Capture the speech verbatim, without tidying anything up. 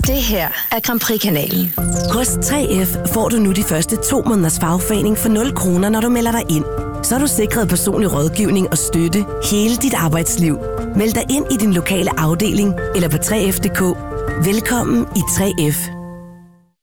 Det her er Grand Prix-kanalen. Hos tre F får du nu de første to måneders fagforening for nul kroner, når du melder dig ind. Så er du sikret personlig rådgivning og støtte hele dit arbejdsliv. Meld dig ind i din lokale afdeling eller på tre F punktum d k. Velkommen i tre F.